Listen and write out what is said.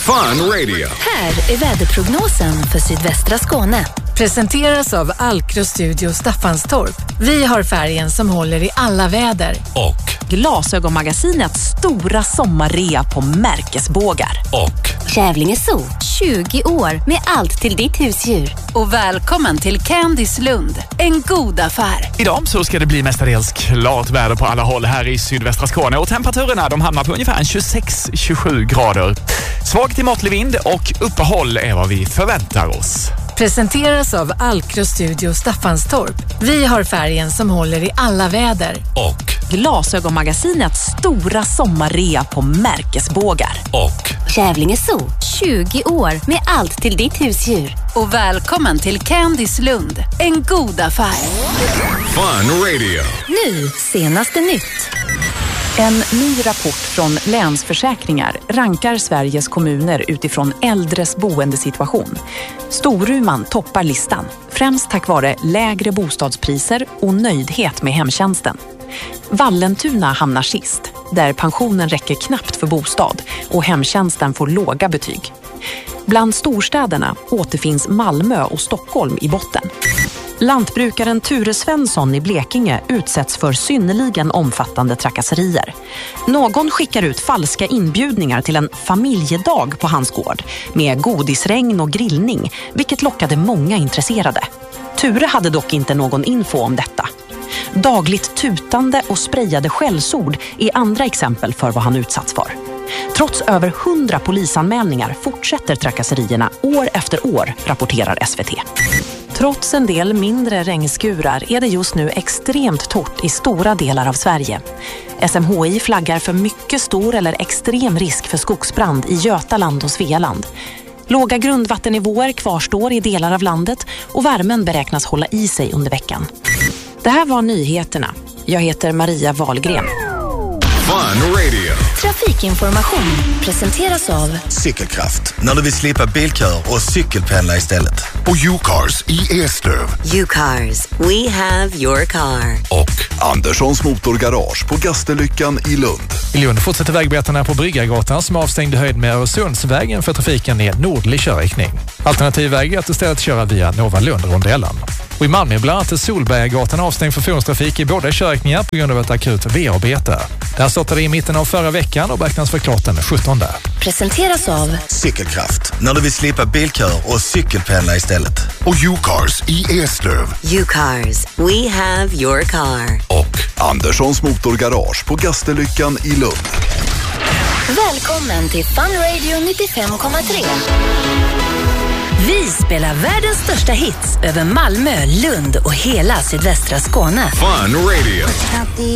Fun Radio. Här är väderprognosen för sydvästra Skåne. Presenteras av Alkro Studio Staffanstorp. Vi har färgen som håller i alla väder. Och Glasögonmagasinets stora sommarrea på märkesbågar. Och Kävlinge Zoo, 20 år med allt till ditt husdjur. Och välkommen till Candice Lund, en god affär. Idag så ska det bli mestadels klart väder på alla håll här i sydvästra Skåne och temperaturerna de hamnar på ungefär 26-27 grader. Svag till måttlig vind och uppehåll är vad vi förväntar oss. Presenteras av Alkro Studio Staffanstorp. Vi har färgen som håller i alla väder. Och Glasögonmagasinets stora sommarrea på märkesbågar. Och Kävlinge Zoo, 20 år med allt till ditt husdjur. Och välkommen till Candice Lund, en god affär. Fun Radio. Nu, senaste nytt. En ny rapport från Länsförsäkringar rankar Sveriges kommuner utifrån äldres boendesituation. Storuman toppar listan, främst tack vare lägre bostadspriser och nöjdhet med hemtjänsten. Vallentuna hamnar sist, där pensionen räcker knappt för bostad och hemtjänsten får låga betyg. Bland storstäderna återfinns Malmö och Stockholm i botten. Lantbrukaren Ture Svensson i Blekinge utsätts för synnerligen omfattande trakasserier. Någon skickar ut falska inbjudningar till en familjedag på hans gård med godisregn och grillning, vilket lockade många intresserade. Ture hade dock inte någon info om detta. Dagligt tutande och sprayade skällsord är andra exempel för vad han utsatts för. Trots över 100 polisanmälningar fortsätter trakasserierna år efter år, rapporterar SVT. Trots en del mindre regnskurar är det just nu extremt torrt i stora delar av Sverige. SMHI flaggar för mycket stor eller extrem risk för skogsbrand i Götaland och Svealand. Låga grundvattennivåer kvarstår i delar av landet och värmen beräknas hålla i sig under veckan. Det här var nyheterna. Jag heter Maria Wahlgren. Fun Radio. Trafikinformation presenteras av Cykelkraft, när du vill slippa bilkör och cykelpendla istället. Och U-Cars i Eslöv. U-Cars, we have your car. Och Anderssons Motorgarage på Gastenlyckan i Lund. I Lund fortsätter vägarbetena på Bryggargatan som är avstängd i höjd med Öresundsvägen för trafiken i nordlig körriktning. Alternativväg är att istället köra via Nova Lund-rondellen. Och i Malmö bland annat är Solberggatan avstängd för fordonstrafik i båda körriktningar på grund av ett akut V-arbete. Det här startade i mitten av förra veckan och beräknas för klart den 17. presenteras av Cykelkraft, när du vill slippa bilkör och cykelpendla istället. Och U-Cars i Eslöv. U-Cars, we have your car. Och Anderssons Motorgarage på Gastenlyckan i Lund. Välkommen till Fun Radio 95,3. Vi spelar världens största hits över Malmö, Lund och hela sydvästra Skåne. Fun Radio.